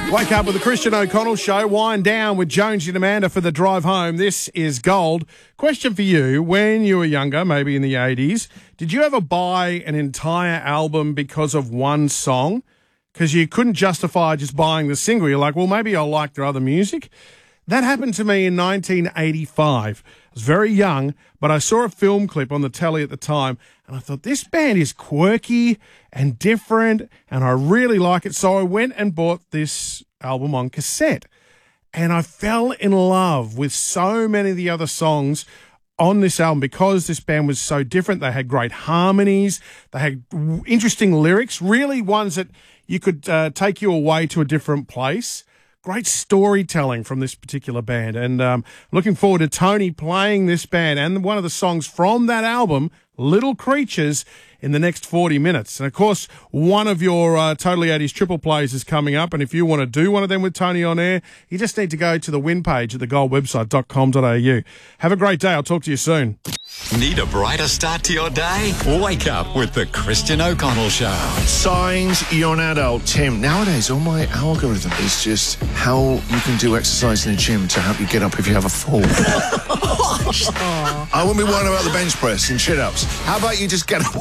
Wake up with the Christian O'Connell Show. Wind down with Jonesy and Amanda for the drive home. This is Gold. Question for you. When you were younger, maybe in the 80s, did you ever buy an entire album because of one song? Because you couldn't justify just buying the single. You're like, well, maybe I'll like their other music. That happened to me in 1985. I was very young, but I saw a film clip on the telly at the time, and I thought, this band is quirky and different, and I really like it. So I went and bought this album on cassette, and I fell in love with so many of the other songs on this album because this band was so different. They had great harmonies. They had interesting lyrics, really ones that you could take you away to a different place. Great storytelling from this particular band. And looking forward to Tony playing this band and one of the songs from that album, Little Creatures, in the next 40 minutes. And, of course, one of your Totally 80s triple plays is coming up. And if you want to do one of them with Tony on air, you just need to go to the win page at thegoldwebsite.com.au. Have a great day. I'll talk to you soon. Need a brighter start to your day? Wake up with the Christian O'Connell Show. Signs you're an adult. Tim, nowadays all my algorithm is just how you can do exercise in the gym to help you get up if you have a fall. I wouldn't be worrying about the bench press and chin-ups. How about you just get up?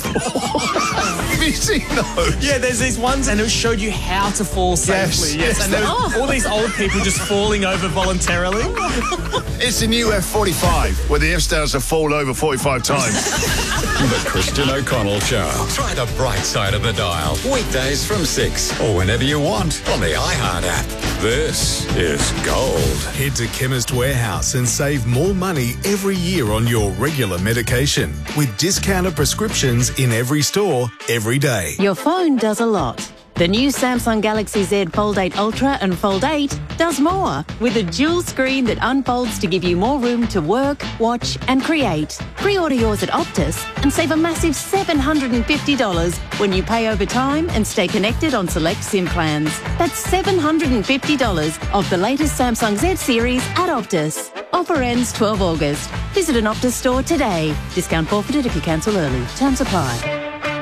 Have you seen those? Yeah, there's these ones and it showed you how to fall safely. Yes. And there were all these old people just falling over voluntarily. It's the new F45 where the F stands to fall over 45 times. The Christian O'Connell Show. Try the bright side of the dial. Weekdays from 6 or whenever you want on the iHeart app. This is Gold. Head to Chemist Warehouse and save more money every year on your regular medication with discounted prescriptions in every store, every day. Your phone does a lot. The new Samsung Galaxy Z Fold 8 Ultra and Fold 8 does more with a dual screen that unfolds to give you more room to work, watch and create. Pre-order yours at Optus and save a massive $750 when you pay over time and stay connected on select SIM plans. That's $750 off the latest Samsung Z series at Optus. Offer ends 12 August. Visit an Optus store today. Discount forfeited if you cancel early. Terms apply.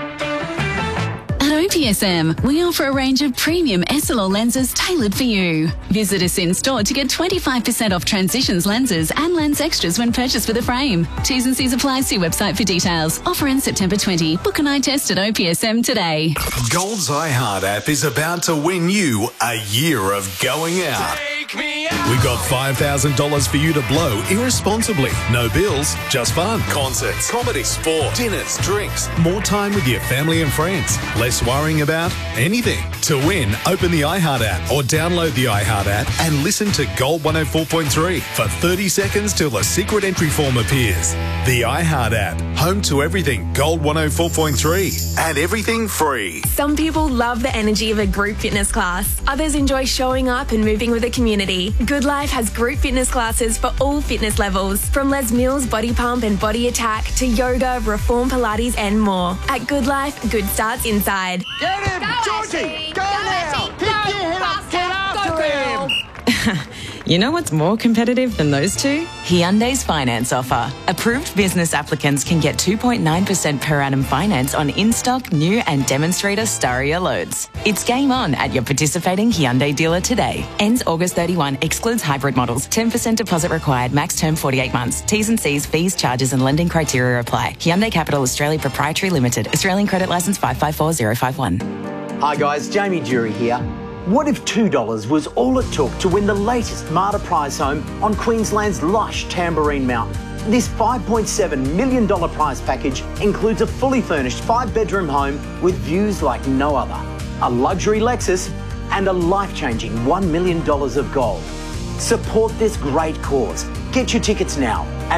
At OPSM, we offer a range of premium SLR lenses tailored for you. Visit us in store to get 25% off Transitions lenses and lens extras when purchased with a frame. T's and C's apply. See website for details. Offer ends September 20. Book an eye test at OPSM today. Gold's iHeart app is about to win you a year of going out. We got $5,000 for you to blow irresponsibly. No bills, just fun. Concerts, comedy, sport, dinners, drinks, more time with your family and friends. Less worrying about anything. To win, open the iHeart app or download the iHeart app and listen to Gold 104.3 for 30 seconds till a secret entry form appears. The iHeart app, home to everything Gold 104.3 and everything free. Some people love the energy of a group fitness class. Others enjoy showing up and moving with the community. Good Life has group fitness classes for all fitness levels, from Les Mills Body Pump and Body Attack to yoga, Reform Pilates and more. At Good Life, good starts inside. Get him! Georgie! Go now! Pick your head up! Get after him! You know what's more competitive than those two? Hyundai's finance offer. Approved business applicants can get 2.9% per annum finance on in-stock, new and demonstrator Staria loads. It's game on at your participating Hyundai dealer today. Ends August 31. Excludes hybrid models. 10% deposit required. Max term 48 months. T's and C's, fees, charges and lending criteria apply. Hyundai Capital Australia Proprietary Limited. Australian Credit Licence 554051. Hi guys, Jamie Jury here. What if $2 was all it took to win the latest Marta prize home on Queensland's lush Tamborine Mountain? This $5.7 million prize package includes a fully furnished 5-bedroom home with views like no other, a luxury Lexus and a life-changing $1 million of gold. Support this great cause. Get your tickets now at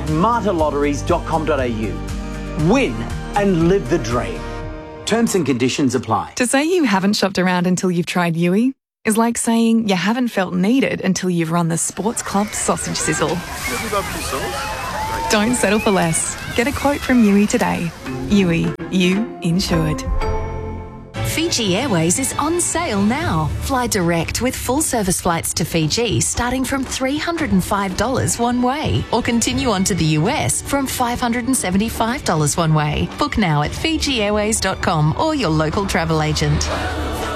martalotteries.com.au. Win and live the dream. Terms and conditions apply. To say you haven't shopped around until you've tried Yui is like saying you haven't felt needed until you've run the Sports Club sausage sizzle. Don't settle for less. Get a quote from Yui today. Yui, you insured. Fiji Airways is on sale now. Fly direct with full service flights to Fiji starting from $305 one way, or continue on to the US from $575 one way. Book now at FijiAirways.com or your local travel agent.